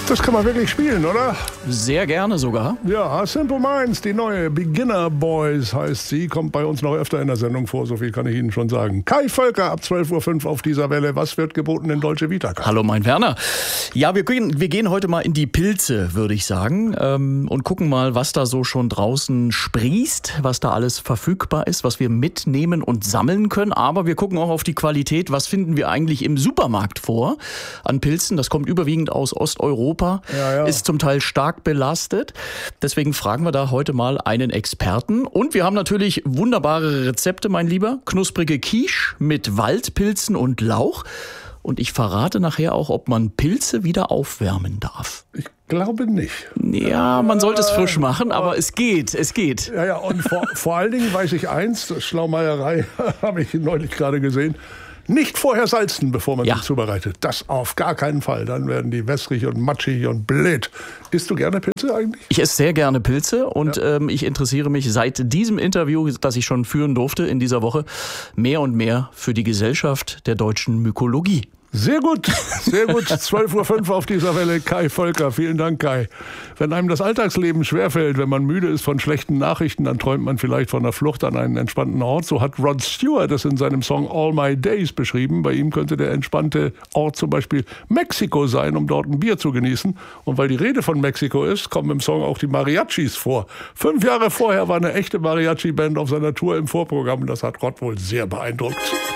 Das kann man wirklich spielen, oder? Sehr gerne sogar. Ja, Simple Minds, die neue Beginner Boys heißt sie, kommt bei uns noch öfter in der Sendung vor, so viel kann ich Ihnen schon sagen. Kai Völker ab 12.05 Uhr auf dieser Welle. Was wird geboten in Dolce Vita? Hallo, mein Werner. Ja, wir gehen heute mal in die Pilze, würde ich sagen, und gucken mal, was da so schon draußen sprießt, was da alles verfügbar ist, was wir mitnehmen und sammeln können. Aber wir gucken auch auf die Qualität. Was finden wir eigentlich im Supermarkt vor an Pilzen? Das kommt überwiegend aus Osteuropa. Ist zum Teil stark belastet. Deswegen fragen wir da heute mal einen Experten. Und wir haben natürlich wunderbare Rezepte, mein Lieber. Knusprige Quiche mit Waldpilzen und Lauch. Und ich verrate nachher auch, ob man Pilze wieder aufwärmen darf. Ich glaube nicht. Ja, man sollte es frisch machen, aber es geht. Ja, und vor allen Dingen weiß ich eins, Schlaumeierei habe ich neulich gerade gesehen. Nicht vorher salzen, bevor man sie zubereitet. Das auf gar keinen Fall. Dann werden die wässrig und matschig und blöd. Isst du gerne Pilze eigentlich? Ich esse sehr gerne Pilze und ich interessiere mich seit diesem Interview, das ich schon führen durfte in dieser Woche, mehr und mehr für die Gesellschaft der deutschen Mykologie. Sehr gut, sehr gut. 12.05 Uhr auf dieser Welle. Kai Völker, vielen Dank, Kai. Wenn einem das Alltagsleben schwerfällt, wenn man müde ist von schlechten Nachrichten, dann träumt man vielleicht von der Flucht an einen entspannten Ort. So hat Rod Stewart es in seinem Song All My Days beschrieben. Bei ihm könnte der entspannte Ort zum Beispiel Mexiko sein, um dort ein Bier zu genießen. Und weil die Rede von Mexiko ist, kommen im Song auch die Mariachis vor. 5 Jahre vorher war eine echte Mariachi-Band auf seiner Tour im Vorprogramm. Das hat Rod wohl sehr beeindruckt.